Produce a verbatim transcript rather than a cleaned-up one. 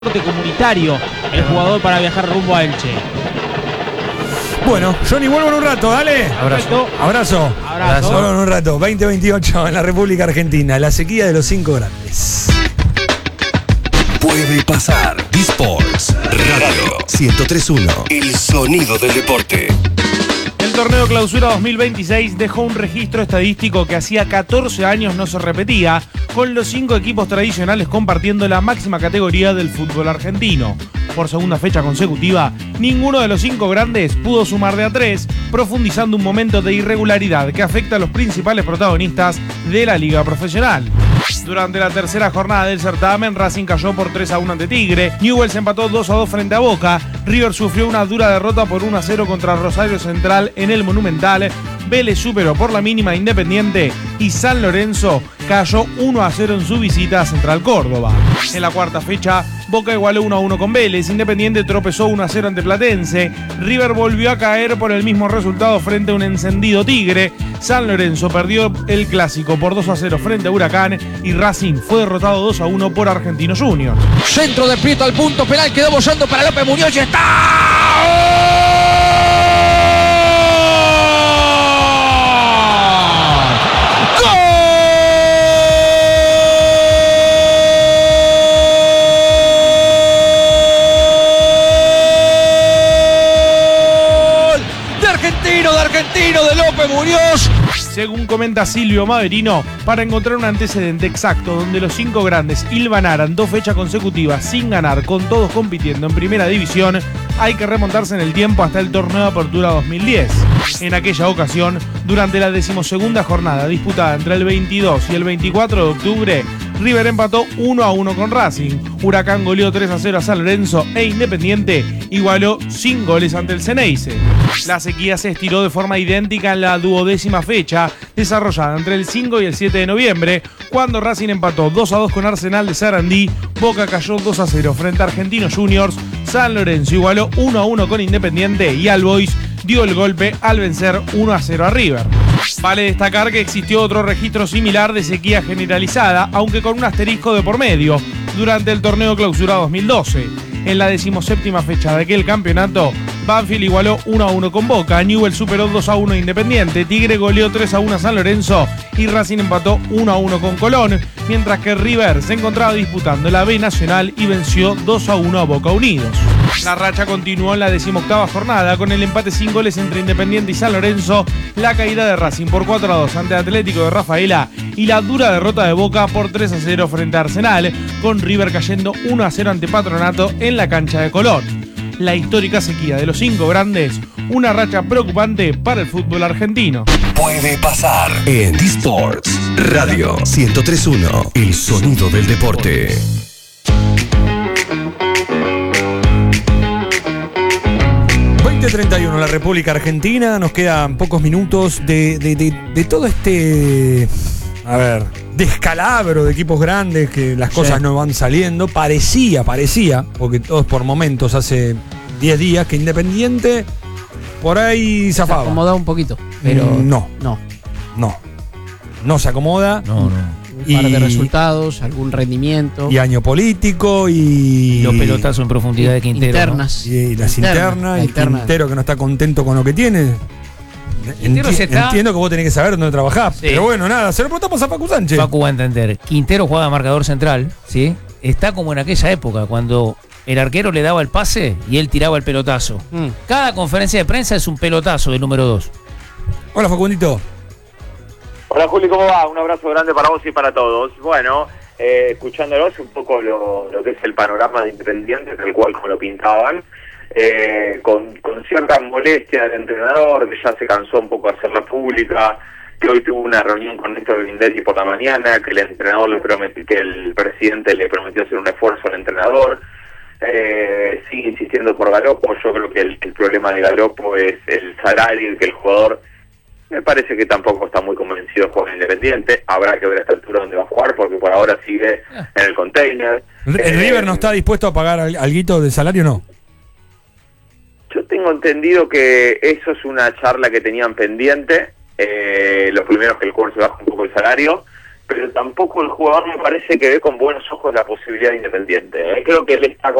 comunitario el jugador para viajar rumbo a Elche. Bueno, Johnny, vuelvo en un rato, dale. Abrazo. Abrazo. Abrazo. Vuelvo en un rato. veinte veintiocho en la República Argentina. La sequía de los cinco grandes. Puede pasar. D-Sports Radio ciento tres punto uno. El sonido del deporte. El torneo Clausura dos mil veintiséis dejó un registro estadístico que hacía catorce años no se repetía, con los cinco equipos tradicionales compartiendo la máxima categoría del fútbol argentino. Por segunda fecha consecutiva, ninguno de los cinco grandes pudo sumar de a tres, profundizando un momento de irregularidad que afecta a los principales protagonistas de la liga profesional. Durante la tercera jornada del certamen, Racing cayó por tres a uno ante Tigre, Newell's empató dos a dos frente a Boca, River sufrió una dura derrota por uno a cero contra Rosario Central en el Monumental, Vélez superó por la mínima a Independiente y San Lorenzo cayó uno a cero en su visita a Central Córdoba. En la cuarta fecha, Boca igualó uno a uno con Vélez, Independiente tropezó uno a cero ante Platense, River volvió a caer por el mismo resultado frente a un encendido Tigre, San Lorenzo perdió el clásico por dos a cero frente a Huracán y Racing fue derrotado dos a uno por Argentinos Juniors. Centro de Prieto al punto penal, quedó bollando para López Muñoz y está. Argentino, de Argentino, de López Muñoz. Según comenta Silvio Maverino, para encontrar un antecedente exacto donde los cinco grandes hilvanaran dos fechas consecutivas sin ganar, con todos compitiendo en primera división, hay que remontarse en el tiempo hasta el torneo de Apertura dos mil diez. En aquella ocasión, durante la decimosegunda jornada disputada entre el veintidós y el veinticuatro de octubre, River empató uno a uno con Racing, Huracán goleó tres a cero a San Lorenzo e Independiente igualó sin goles ante el Ceneice. La sequía se estiró de forma idéntica en la duodécima fecha, desarrollada entre el cinco y el siete de noviembre, cuando Racing empató dos a dos con Arsenal de Sarandí, Boca cayó dos a cero frente a Argentinos Juniors, San Lorenzo igualó uno a uno con Independiente y All Boys dio el golpe al vencer uno a cero a River. Vale destacar que existió otro registro similar de sequía generalizada, aunque con un asterisco de por medio, durante el torneo Clausura dos mil doce. En la decimoséptima fecha de aquel campeonato, Banfield igualó uno a uno con Boca, Newell's superó dos a uno a Independiente, Tigre goleó tres a uno a San Lorenzo y Racing empató uno a uno con Colón, mientras que River se encontraba disputando la B Nacional y venció dos a uno a Boca Unidos. La racha continuó en la decimoctava jornada con el empate sin goles entre Independiente y San Lorenzo, la caída de Racing por cuatro a dos ante Atlético de Rafaela y la dura derrota de Boca por tres a cero frente a Arsenal, con River cayendo uno a cero ante Patronato en la cancha de Colón. La histórica sequía de los cinco grandes, una racha preocupante para el fútbol argentino. Puede pasar en D-Sports Radio ciento tres punto uno. El sonido del deporte. veinte treinta y uno en la República Argentina. Nos quedan pocos minutos de, de, de, de todo este, a ver, descalabro de equipos grandes, que las cosas sí no van saliendo. Parecía, parecía, porque todo es por momentos, hace diez días que Independiente por ahí zafaba. Se acomoda un poquito, pero no, no, no, no se acomoda. No, no. Un par de resultados, algún rendimiento. Y año político y... y los pelotazos en profundidad de Quintero. Internas. ¿No? Y las internas. internas, y interna. Quintero que no está contento con lo que tiene. Enti está... Entiendo que vos tenés que saber dónde trabajás. Sí. Pero bueno, nada, se lo preguntamos a Facu Sánchez. Facu va a entender. Quintero juega marcador central, ¿sí? Está como en aquella época, cuando el arquero le daba el pase y él tiraba el pelotazo. Mm. Cada conferencia de prensa es un pelotazo del número dos. Hola, Facundito. Hola Juli, ¿cómo va? Un abrazo grande para vos y para todos. Bueno, eh, escuchándolos un poco lo, lo que es el panorama de Independiente, tal cual como lo pintaban, eh, con, con cierta molestia del entrenador, que ya se cansó un poco de hacerla pública, que hoy tuvo una reunión con Néstor Grindetti por la mañana, que el entrenador le prometió, que el presidente le prometió hacer un esfuerzo al entrenador. Eh, sigue insistiendo por Galopo. Yo creo que el, el problema de Galopo es el salario y que el jugador... Me parece que tampoco está muy convencido de jugar Independiente. Habrá que ver a esta altura dónde va a jugar, porque por ahora sigue en el container. ¿El eh, River no está dispuesto a pagar alguito de salario, no? Yo tengo entendido que eso es una charla que tenían pendiente. Eh, lo primero es que el jugador se baja un poco el salario, pero tampoco el jugador me parece que ve con buenos ojos la posibilidad de Independiente. ¿eh? Creo que él está